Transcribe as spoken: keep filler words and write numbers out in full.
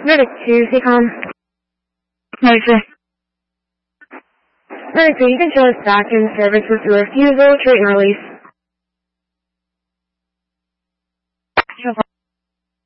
Verdict to Seacom. Right, sir. Verdict two, you can show us back in service with the refusal, treat and release.